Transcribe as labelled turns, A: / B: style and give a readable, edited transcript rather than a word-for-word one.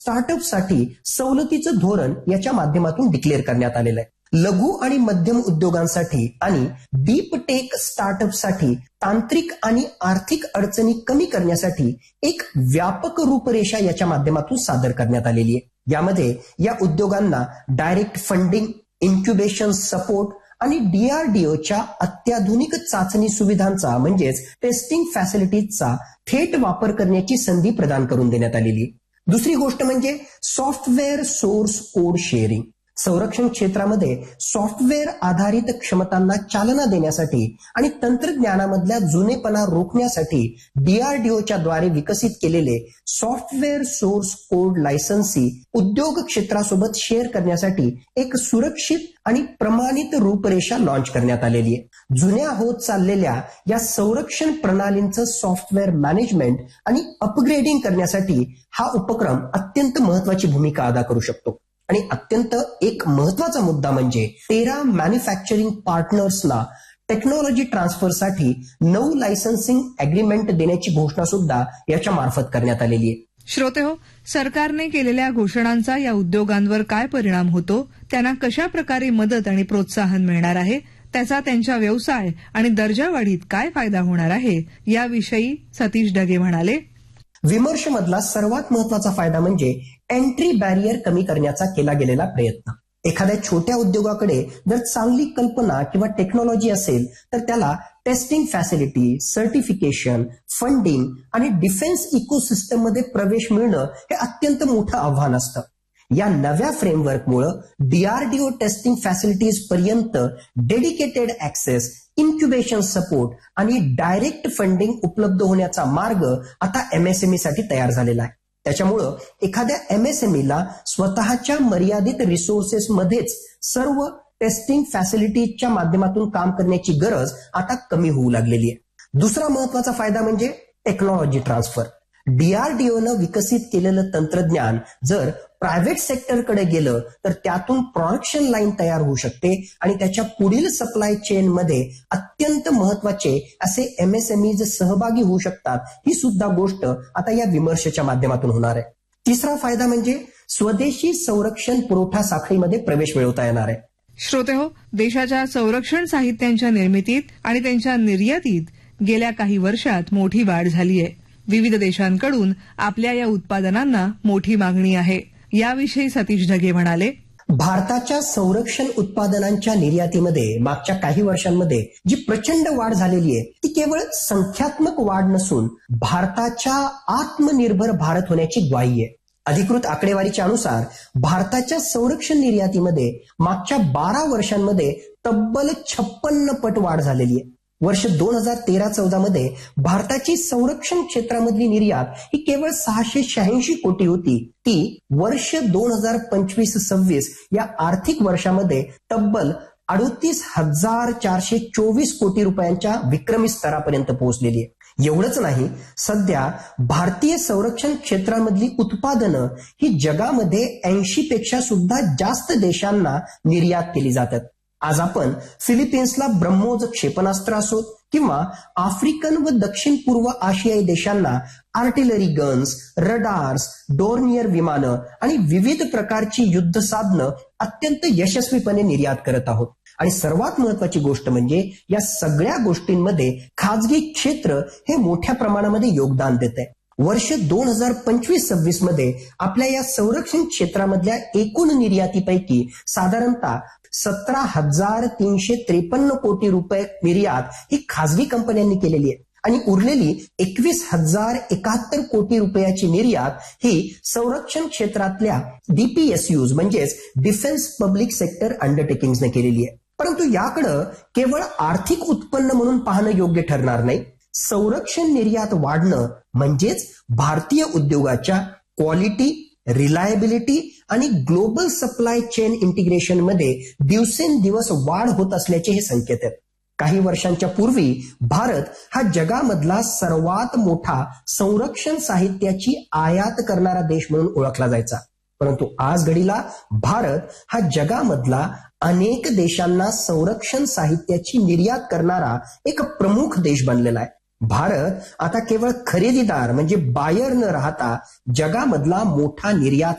A: स्टार्टअपसाठी सवलतीचं धोरण याच्या माध्यमातून डिक्लेअर करण्यात आलेलं आहे. लघु आणि मध्यम उद्योगांसाठी आणि डीप टेक स्टार्टअपसाठी तांत्रिक आणि आर्थिक अडचणी कमी करण्यासाठी एक व्यापक रूपरेषा याच्या माध्यमातून सादर करण्यात आलेली आहे. यामध्ये या उद्योगांना डायरेक्ट फंडिंग, इन्क्युबेशन सपोर्ट आणि DRDOच्या अत्याधुनिक चाचणी सुविधांचा म्हणजेच टेस्टिंग फॅसिलिटीजचा थेट वापर करण्याची संधी प्रदान करून देण्यात आलेली आहे. दुसरी गोष्ट म्हणजे सॉफ्टवेअर सोर्स कोड शेअरिंग. संरक्षण क्षेत्रामध्ये सॉफ्टवेअर आधारित क्षमतांना चालना देण्यासाठी आणि तंत्रज्ञानामधल्या जुनेपणा रोखण्यासाठी DRDOच्या द्वारे विकसित केलेले सॉफ्टवेअर सोर्स कोड लायसन्सी उद्योग क्षेत्रासोबत शेअर करण्यासाठी एक सुरक्षित आणि प्रमाणित रूपरेषा लॉन्च करण्यात आलेली आहे. जुन्या होत चाललेल्या या संरक्षण प्रणालींचं सॉफ्टवेअर मॅनेजमेंट आणि अपग्रेडिंग करण्यासाठी हा उपक्रम अत्यंत महत्वाची भूमिका अदा करू शकतो. आणि अत्यंत एक महत्वाचा मुद्दा म्हणजे 13 मॅन्युफॅक्चरिंग पार्टनर्सना टेक्नॉलॉजी ट्रान्सफरसाठी 9 लायसन्सिंग अग्रीमेंट देण्याची घोषणा सुद्धा याच्या मार्फत करण्यात आलेली आहे.
B: श्रोतेहो, सरकारने केलेल्या घोषणांचा या उद्योगांवर काय परिणाम होतो, त्यांना कशा प्रकारे मदत आणि प्रोत्साहन मिळणार आहे, त्याचा त्यांच्या व्यवसाय आणि दर्जावाढीत काय फायदा होणार आहे, याविषयी सतीश ढगे म्हणाले.
A: विमर्शमधला सर्वात महत्वाचा फायदा म्हणजे एंट्री बॅरियर कमी करण्याचा केला गेलेला प्रयत्न. एखाद्या छोट्या उद्योगाकडे जर चांगली कल्पना किंवा टेक्नॉलॉजी असेल तर त्याला टेस्टिंग फॅसिलिटी, सर्टिफिकेशन, फंडिंग आणि डिफेन्स इकोसिस्टम मध्ये प्रवेश मिळणं हे अत्यंत मोठं आव्हान असतं. या नव्या फ्रेमवर्कमुळे DRDO टेस्टिंग फॅसिलिटीज पर्यंत डेडिकेटेड ऍक्सेस, इन्क्युबेशन सपोर्ट आणि डायरेक्ट फंडिंग उपलब्ध होण्याचा मार्ग आता MSME साठी तयार झालेला आहे. त्याच्यामुळं एखाद्या MSMEला स्वतःच्या मर्यादित रिसोर्सेस मध्येच सर्व टेस्टिंग फॅसिलिटीजच्या माध्यमातून काम करण्याची गरज आता कमी होऊ लागलेली आहे. दुसरा महत्वाचा फायदा म्हणजे टेक्नॉलॉजी ट्रान्सफर. DRDOनं विकसित केलेलं तंत्रज्ञान जर प्रायव्हेट सेक्टरकडे गेलं तर त्यातून प्रोडक्शन लाईन तयार होऊ शकते आणि त्याच्या पुढील सप्लाय चेन मध्ये अत्यंत महत्वाचे असे MSMEज सहभागी होऊ शकतात. ही सुद्धा गोष्ट आता या विमर्शेच्या माध्यमातून होणार आहे. तिसरा फायदा म्हणजे स्वदेशी संरक्षण पुरवठा साखळीमध्ये प्रवेश मिळवता येणार आहे.
B: श्रोतेहो, देशाच्या संरक्षण साहित्यांच्या निर्मितीत आणि त्यांच्या निर्यातीत गेल्या काही वर्षात मोठी वाढ झाली आहे. विविध देशांकडून आपल्या या उत्पादनांना मोठी मागणी आहे. याविषयी सतीश ढगे म्हणाले.
A: भारताच्या संरक्षण उत्पादनांच्या निर्यातीमध्ये मागच्या काही वर्षांमध्ये जी प्रचंड वाढ झालेली आहे ती केवळ संख्यात्मक वाढ नसून भारताच्या आत्मनिर्भर भारत होण्याची ग्वाही आहे. अधिकृत आकडेवारीच्या अनुसार भारताच्या संरक्षण निर्यातीमध्ये मागच्या 12 वर्षांमध्ये तब्बल 56 पट वाढ झालेली आहे. वर्ष 2013-14 मध्ये भारताची संरक्षण क्षेत्रामधली निर्यात ही केवळ 686 कोटी होती. ती वर्ष 2025-26 या आर्थिक वर्षामध्ये तब्बल 38,424 कोटी रुपयांच्या विक्रमी स्तरापर्यंत पोहोचलेली आहे. एवढंच नाही, सध्या भारतीय संरक्षण क्षेत्रामधली उत्पादनं ही जगामध्ये 80 पेक्षा सुद्धा जास्त देशांना निर्यात केली जातात. आज आपण फिलिपिन्सला ब्रह्मोस क्षेपणास्त्र असोत किंवा आफ्रिकन व दक्षिण पूर्व आशियाई देशांना आर्टिलरी गन्स, रडार्स, डोर्नियर विमानं आणि विविध प्रकारची युद्ध साधनं अत्यंत यशस्वीपणे निर्यात करत आहोत. आणि सर्वात महत्वाची गोष्ट म्हणजे या सगळ्या गोष्टींमध्ये खाजगी क्षेत्र हे मोठ्या प्रमाणामध्ये योगदान देत आहे. वर्ष 2025-26 मध्ये आपल्या या संरक्षण क्षेत्रामधल्या एकूण निर्यातीपैकी साधारणतः 17,353 कोटी रुपये निर्यात ही खासगी कंपन्यांनी केलेली आहे आणि उरलेली 21,071 कोटी रुपयाची निर्यात ही संरक्षण क्षेत्रातल्या DPSUs म्हणजेच डिफेन्स पब्लिक सेक्टर अंडरटेकिंग्सने केलेली आहे. परंतु याकडे केवळ आर्थिक उत्पन्न म्हणून पाहणं योग्य ठरणार नाही. संरक्षण निर्यात वाढणं म्हणजेच भारतीय उद्योगाच्या क्वालिटी, रिलायबिलिटी आणि ग्लोबल सप्लाय चेन इंटिग्रेशन मध्ये दिवसेंदिवस वाढ होत असल्याचे हे संकेत आहेत. काही वर्षांच्या पूर्वी भारत हा जगामधला सर्वात मोठा संरक्षण साहित्याची आयात करणारा देश म्हणून ओळखला जायचा. परंतु आज घडीला भारत हा जगामधला अनेक देशांना संरक्षण साहित्याची निर्यात करणारा एक प्रमुख देश बनलेला आहे. भारत आता केवळ खरेदीदार म्हणजे बायर न राहता जगामधला मोठा निर्यात